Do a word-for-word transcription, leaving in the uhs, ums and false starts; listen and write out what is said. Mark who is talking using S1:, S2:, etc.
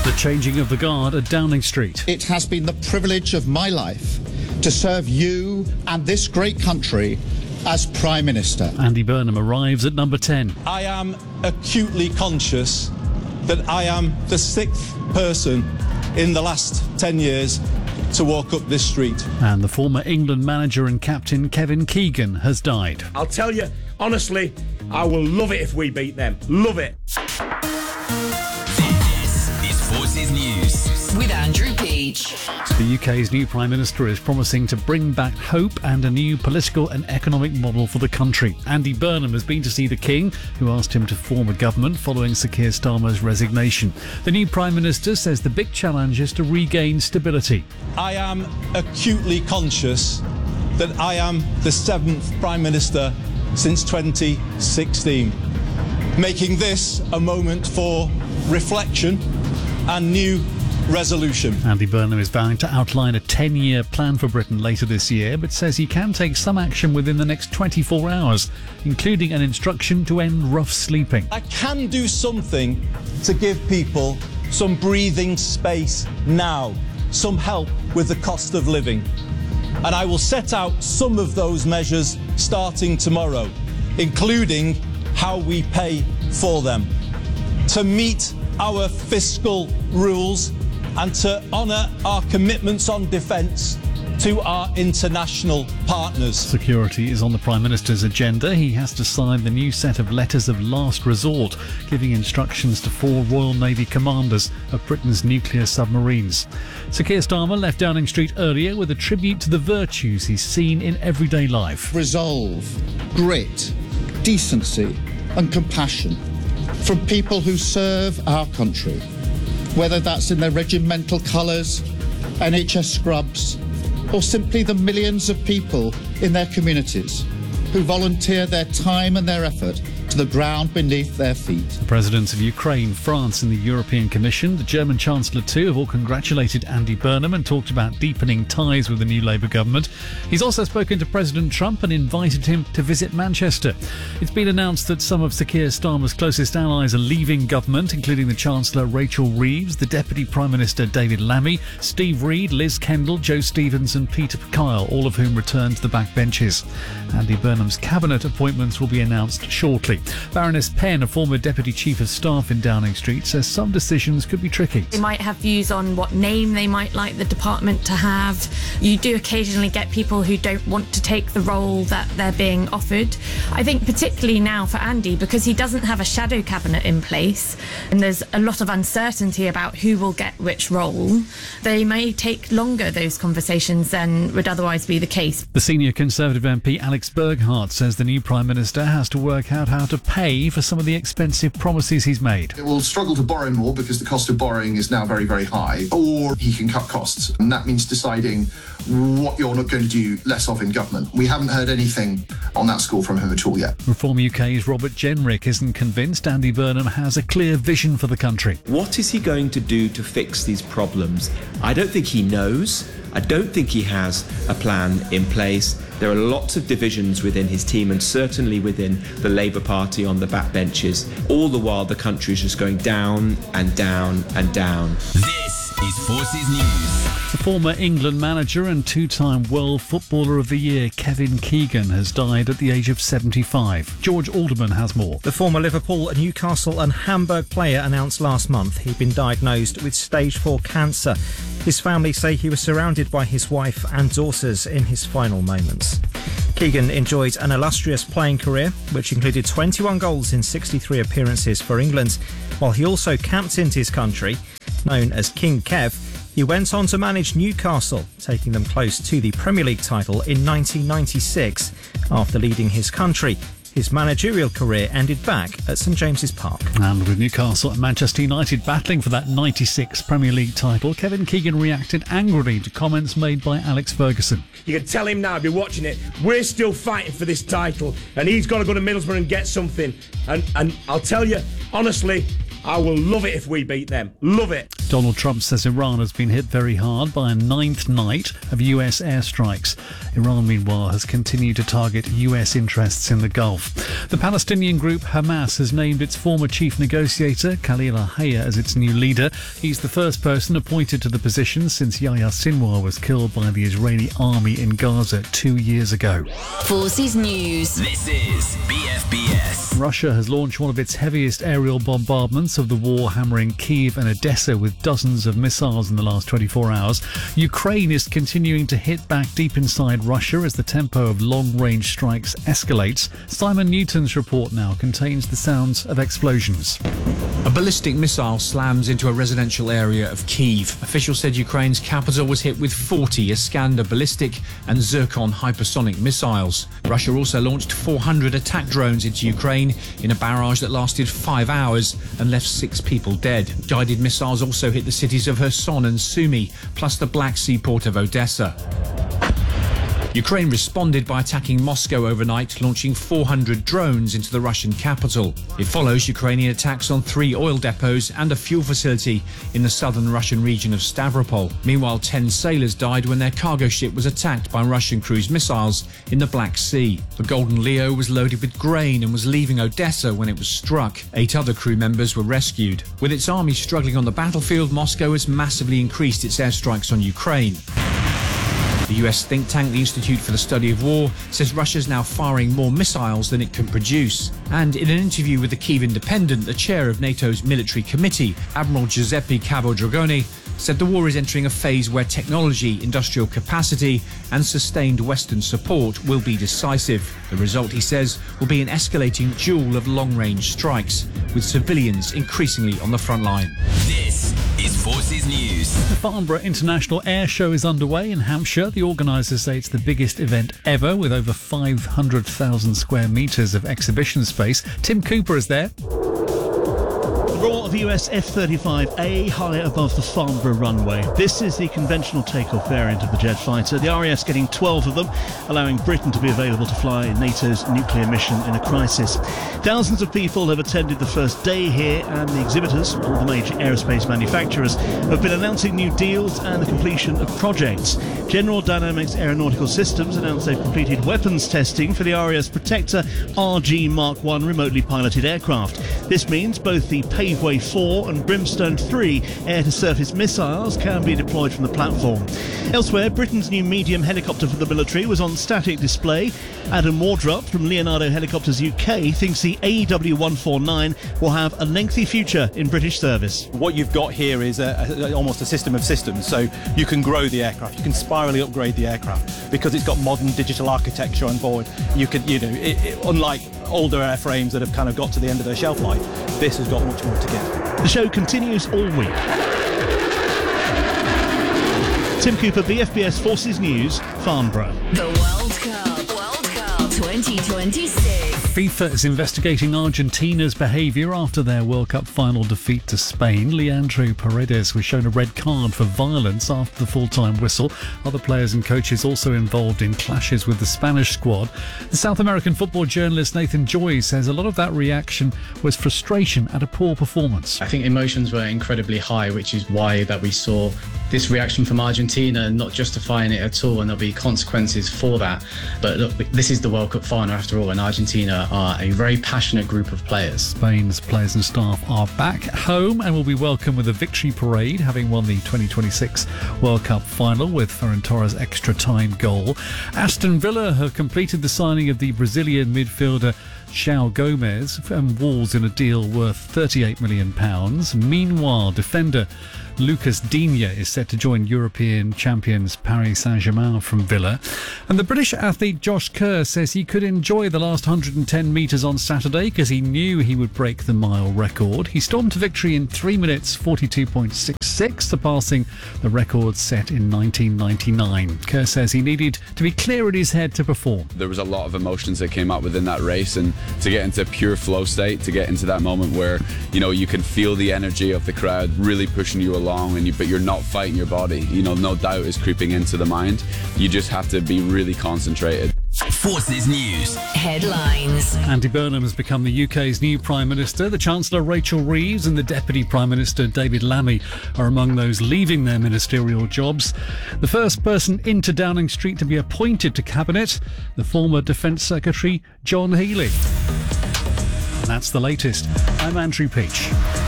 S1: The changing of the guard at Downing Street.
S2: It has been the privilege of my life to serve you and this great country as Prime Minister.
S1: Andy Burnham arrives at number ten.
S3: I am acutely conscious that I am the sixth person in the last ten years to walk up this street.
S1: And the former England manager and captain Kevin Keegan has died.
S4: I'll tell you, honestly, I will love it if we beat them. Love it.
S5: This is Forces News with Andrew Peach.
S1: The U K's new Prime Minister is promising to bring back hope and a new political and economic model for the country. Andy Burnham has been to see the King, who asked him to form a government following Sir Keir Starmer's resignation. The new Prime Minister says the big challenge is to regain stability.
S3: I am acutely conscious that I am the seventh Prime Minister since twenty sixteen, making this a moment for reflection and new resolution.
S1: Andy Burnham is vowing to outline a ten-year plan for Britain later this year, but says he can take some action within the next twenty-four hours, including an instruction to end rough sleeping.
S3: I can do something to give people some breathing space now, some help with the cost of living. And I will set out some of those measures starting tomorrow, including how we pay for them, to meet our fiscal rules and to honour our commitments on defence to our international partners.
S1: Security is on the Prime Minister's agenda. He has to sign the new set of letters of last resort, giving instructions to four Royal Navy commanders of Britain's nuclear submarines. Sir Keir Starmer left Downing Street earlier with a tribute to the virtues he's seen in everyday life.
S2: Resolve, grit, decency and compassion from people who serve our country, whether that's in their regimental colours, N H S scrubs, or simply the millions of people in their communities who volunteer their time and their effort to the ground beneath their feet.
S1: The presidents of Ukraine, France and the European Commission, the German Chancellor too, have all congratulated Andy Burnham and talked about deepening ties with the new Labour government. He's also spoken to President Trump and invited him to visit Manchester. It's been announced that some of Sir Keir Starmer's closest allies are leaving government, including the Chancellor Rachel Reeves, the Deputy Prime Minister David Lammy, Steve Reed, Liz Kendall, Joe Stevens and Peter Kyle, all of whom returned to the backbenches. Andy Burnham's cabinet appointments will be announced shortly. Baroness Penn, a former Deputy Chief of Staff in Downing Street, says some decisions could be tricky.
S6: They might have views on what name they might like the department to have. You do occasionally get people who don't want to take the role that they're being offered. I think particularly now for Andy, because he doesn't have a shadow cabinet in place and there's a lot of uncertainty about who will get which role, they may take longer, those conversations, than would otherwise be the case.
S1: The senior Conservative M P Alex Burghardt says the new Prime Minister has to work out how to pay for some of the expensive promises he's made.
S7: It will struggle to borrow more because the cost of borrowing is now very, very high, or he can cut costs. And that means deciding what you're not going to do less of in government. We haven't heard anything on that score from him at all yet.
S1: Reform U K's Robert Jenrick isn't convinced Andy Burnham has a clear vision for the country.
S8: What is he going to do to fix these problems? I don't think he knows. I don't think he has a plan in place. There are lots of divisions within his team and certainly within the Labour Party on the backbenches. All the while the country is just going down and down and down.
S5: This is Forces News.
S1: The former England manager and two-time World Footballer of the Year Kevin Keegan has died at the age of seventy-five. George Alderman has more.
S9: The former Liverpool, Newcastle and Hamburg player announced last month he'd been diagnosed with stage four cancer. His family say he was surrounded by his wife and daughters in his final moments. Keegan enjoyed an illustrious playing career, which included twenty-one goals in sixty-three appearances for England, while he also captained his country. Known as King Kev, he went on to manage Newcastle, taking them close to the Premier League title in nineteen ninety-six. After leading his country, his managerial career ended back at St James's Park.
S1: And with Newcastle and Manchester United battling for that ninety-six Premier League title, Kevin Keegan reacted angrily to comments made by Alex Ferguson.
S4: You can tell him now, I've been watching it, we're still fighting for this title and he's got to go to Middlesbrough and get something. And, and I'll tell you, honestly, I will love it if we beat them. Love it.
S1: Donald Trump says Iran has been hit very hard by a ninth night of U S airstrikes. Iran, meanwhile, has continued to target U S interests in the Gulf. The Palestinian group Hamas has named its former chief negotiator, Khalil al-Hayya, as its new leader. He's the first person appointed to the position since Yahya Sinwar was killed by the Israeli army in Gaza two years ago.
S5: Forces News. This is B F B S.
S1: Russia has launched one of its heaviest aerial bombardments of the war, hammering Kyiv and Odessa with dozens of missiles in the last twenty-four hours. Ukraine is continuing to hit back deep inside Russia as the tempo of long-range strikes escalates. Simon Newton's report now contains the sounds of explosions.
S10: A ballistic missile slams into a residential area of Kyiv. Officials said Ukraine's capital was hit with forty Iskander ballistic and Zircon hypersonic missiles. Russia also launched four hundred attack drones into Ukraine in a barrage that lasted five hours and left six people dead. Guided missiles also hit the cities of Kherson and Sumy, plus the Black Sea port of Odessa. Ukraine responded by attacking Moscow overnight, launching four hundred drones into the Russian capital. It follows Ukrainian attacks on three oil depots and a fuel facility in the southern Russian region of Stavropol. Meanwhile, ten sailors died when their cargo ship was attacked by Russian cruise missiles in the Black Sea. The Golden Leo was loaded with grain and was leaving Odessa when it was struck. Eight other crew members were rescued. With its army struggling on the battlefield, Moscow has massively increased its airstrikes on Ukraine. The U S think tank, the Institute for the Study of War, says Russia's now firing more missiles than it can produce. And in an interview with the Kyiv Independent, the chair of NATO's military committee, Admiral Giuseppe Cavo-Dragoni, said the war is entering a phase where technology, industrial capacity and sustained Western support will be decisive. The result, he says, will be an escalating duel of long-range strikes, with civilians increasingly on the front line.
S5: This is Forces News.
S1: The Farnborough International Air Show is underway in Hampshire. The organisers say it's the biggest event ever, with over five hundred thousand square metres of exhibition space. Tim Cooper is there.
S11: The roar of U S F thirty-five A high above the Farnborough runway. This is the conventional takeoff variant of the jet fighter. The R A F's getting twelve of them, allowing Britain to be available to fly NATO's nuclear mission in a crisis. Thousands of people have attended the first day here, and the exhibitors, all the major aerospace manufacturers, have been announcing new deals and the completion of projects. General Dynamics Aeronautical Systems announced they've completed weapons testing for the R A F's Protector R G Mark one remotely piloted aircraft. This means both the Paveway four and Brimstone three air-to-surface missiles can be deployed from the platform. Elsewhere, Britain's new medium helicopter for the military was on static display. Adam Wardrop from Leonardo Helicopters U K thinks the A W one forty-nine will have a lengthy future in British service.
S12: What you've got here is a, a, almost a system of systems, so you can grow the aircraft, you can spirally upgrade the aircraft because it's got modern digital architecture on board. You can, you know, it, it, unlike older airframes that have kind of got to the end of their shelf life, this has got much more to give.
S11: The show continues all week. Tim Cooper, B F B S Forces News, Farnborough.
S5: The World Cup. World Cup twenty twenty-six.
S1: FIFA is investigating Argentina's behaviour after their World Cup final defeat to Spain. Leandro Paredes was shown a red card for violence after the full-time whistle. Other players and coaches also involved in clashes with the Spanish squad. The South American football journalist Nathan Joy says a lot of that reaction was frustration at a poor performance.
S13: I think emotions were incredibly high, which is why that we saw this reaction from Argentina, not justifying it at all, and there'll be consequences for that. But look, this is the World Cup final after all, and Argentina are a very passionate group of players.
S1: Spain's players and staff are back home and will be welcomed with a victory parade, having won the twenty twenty-six World Cup final with Ferran Torres' extra time goal. Aston Villa have completed the signing of the Brazilian midfielder João Gomes from Wolves in a deal worth thirty-eight million pounds. Meanwhile, defender Lucas Digne is set to join European champions Paris Saint-Germain from Villa. And the British athlete Josh Kerr says he could enjoy the last one hundred ten metres on Saturday because he knew he would break the mile record. He stormed to victory in three minutes forty-two point six six, surpassing the record set in nineteen ninety-nine. Kerr says he needed to be clear in his head to perform.
S14: There was a lot of emotions that came out within that race, and to get into pure flow state, to get into that moment where, you know, you can feel the energy of the crowd really pushing you along, and you, but you're not fighting your body. You know, no doubt is creeping into the mind. You just have to be really concentrated.
S5: Forces News. Headlines.
S1: Andy Burnham has become the U K's new Prime Minister. The Chancellor Rachel Reeves and the Deputy Prime Minister David Lammy are among those leaving their ministerial jobs. The first person into Downing Street to be appointed to Cabinet, the former Defence Secretary John Healey. And that's the latest. I'm Andrew Peach.